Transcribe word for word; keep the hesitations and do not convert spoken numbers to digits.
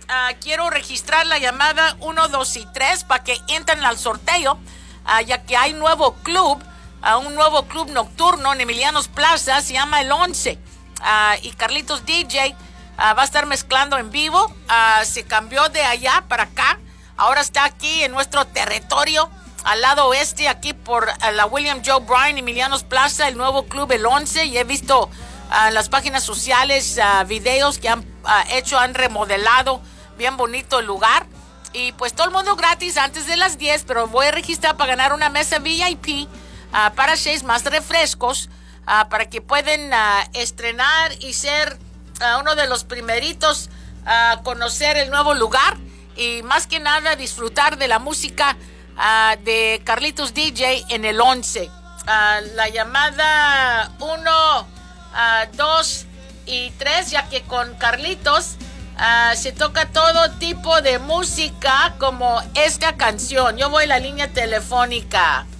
uh, quiero registrar la llamada uno, dos y tres para que entren al sorteo, uh, ya que hay nuevo club, uh, un nuevo club nocturno en Emilianos Plaza, se llama El Once, uh, y Carlitos D J uh, va a estar mezclando en vivo. Uh, se cambió de allá para acá, ahora está aquí en nuestro territorio, al lado oeste, aquí por uh, la William Joe Bryan, Emilianos Plaza, el nuevo club El Once, y he visto uh, en las páginas sociales uh, videos que han uh, hecho, han remodelado, bien bonito el lugar, y pues todo el mundo gratis antes de las diez, pero voy a registrar para ganar una mesa V I P uh, para seis más refrescos, uh, para que puedan uh, estrenar y ser uh, uno de los primeritos a uh, conocer el nuevo lugar, y más que nada disfrutar de la música Uh, de Carlitos D J en El Once. Uh, la llamada uno, uh, dos y tres, ya que con Carlitos uh, se toca todo tipo de música como esta canción. Yo voy a la línea telefónica.